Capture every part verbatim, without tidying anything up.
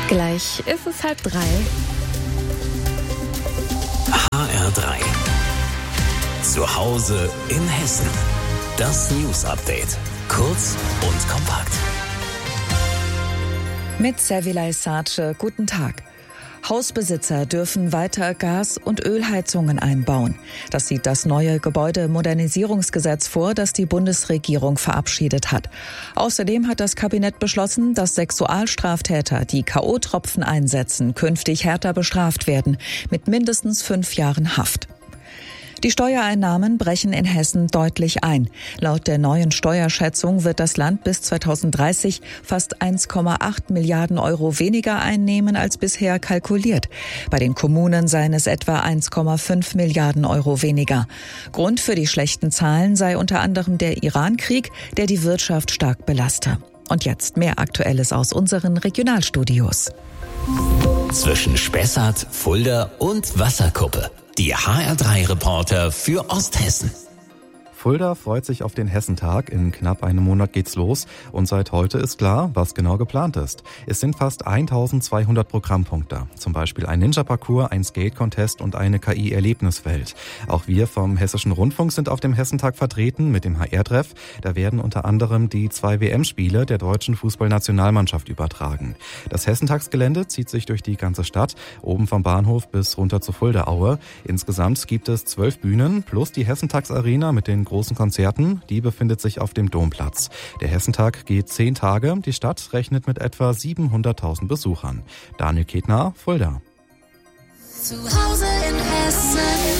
Gleich ist es halb drei. H R drei. Zu Hause in Hessen. Das News Update. Kurz und kompakt. Mit Servilay Sace, guten Tag. Hausbesitzer dürfen weiter Gas- und Ölheizungen einbauen. Das sieht das neue Gebäudemodernisierungsgesetz vor, das die Bundesregierung verabschiedet hat. Außerdem hat das Kabinett beschlossen, dass Sexualstraftäter, die K O-Tropfen einsetzen, künftig härter bestraft werden, mit mindestens fünf Jahren Haft. Die Steuereinnahmen brechen in Hessen deutlich ein. Laut der neuen Steuerschätzung wird das Land bis zweitausenddreißig fast eins Komma acht Milliarden Euro weniger einnehmen als bisher kalkuliert. Bei den Kommunen seien es etwa eins Komma fünf Milliarden Euro weniger. Grund für die schlechten Zahlen sei unter anderem der Iran-Krieg, der die Wirtschaft stark belaste. Und jetzt mehr Aktuelles aus unseren Regionalstudios. Zwischen Spessart, Fulda und Wasserkuppe. Die H R drei Reporter für Osthessen. Fulda freut sich auf den Hessentag. In knapp einem Monat geht's los. Und seit heute ist klar, was genau geplant ist. Es sind fast eintausendzweihundert Programmpunkte. Zum Beispiel ein Ninja-Parcours, ein Skate-Contest und eine K I-Erlebniswelt. Auch wir vom Hessischen Rundfunk sind auf dem Hessentag vertreten mit dem H R-Treff. Da werden unter anderem die zwei W M-Spiele der deutschen Fußballnationalmannschaft übertragen. Das Hessentagsgelände zieht sich durch die ganze Stadt, oben vom Bahnhof bis runter zur Fuldaaue. Insgesamt gibt es zwölf Bühnen plus die Hessentagsarena mit den großen Konzerten, die befindet sich auf dem Domplatz. Der Hessentag geht zehn Tage. Die Stadt rechnet mit etwa siebenhunderttausend Besuchern. Daniel Ketner, Fulda. Zu Hause in Hessen.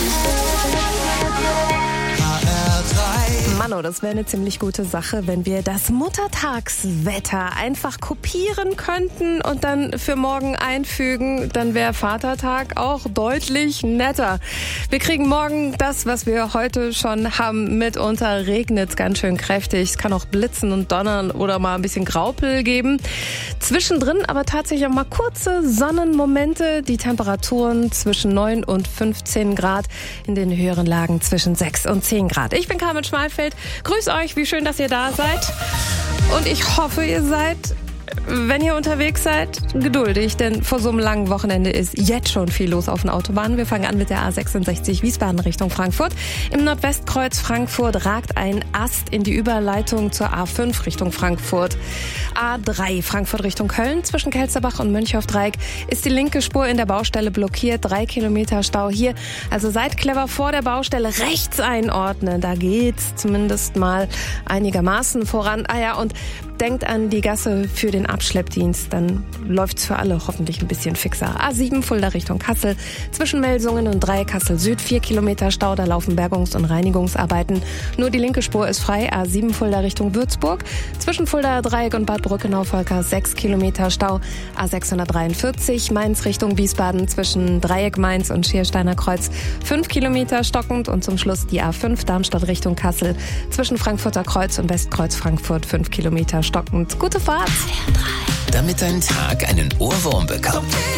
H R drei. Mano, das wäre eine ziemlich gute Sache, wenn wir das Muttertagswetter einfach kopieren könnten und dann für morgen einfügen. Dann wäre Vatertag auch deutlich netter. Wir kriegen morgen das, was wir heute schon haben. Mitunter regnet es ganz schön kräftig. Es kann auch blitzen und donnern oder mal ein bisschen Graupel geben. Zwischendrin aber tatsächlich auch mal kurze Sonnenmomente. Die Temperaturen zwischen neun und fünfzehn Grad. In den höheren Lagen zwischen sechs und zehn Grad. Ich bin Carmen Schmalfeld. Grüß euch, wie schön, dass ihr da seid. Und ich hoffe, ihr seid, wenn ihr unterwegs seid, geduldig, denn vor so einem langen Wochenende ist jetzt schon viel los auf den Autobahnen. Wir fangen an mit der A sechsundsechzig Wiesbaden Richtung Frankfurt. Im Nordwestkreuz Frankfurt ragt ein Ast in die Überleitung zur A fünf Richtung Frankfurt. A drei Frankfurt Richtung Köln. Zwischen Kelsterbach und Mönchhofdreieck ist die linke Spur in der Baustelle blockiert. Drei Kilometer Stau hier. Also seid clever vor der Baustelle rechts einordnen. Da geht's zumindest mal einigermaßen voran. Ah ja, und denkt an die Gasse für den Abschleppdienst, dann läuft's für alle hoffentlich ein bisschen fixer. A sieben Fulda Richtung Kassel, zwischen Melsungen und drei Kassel Süd, vier Kilometer Stau, da laufen Bergungs- und Reinigungsarbeiten. Nur die linke Spur ist frei, A sieben Fulda Richtung Würzburg, zwischen Fulda Dreieck und Bad Brückenau-Volker sechs Kilometer Stau, A sechshundertdreiundvierzig Mainz Richtung Wiesbaden, zwischen Dreieck Mainz und Schiersteiner Kreuz fünf Kilometer stockend und zum Schluss die A fünf Darmstadt Richtung Kassel, zwischen Frankfurter Kreuz und Westkreuz Frankfurt fünf Kilometer stockend. Gute Fahrt! Damit dein Tag einen Ohrwurm bekommt.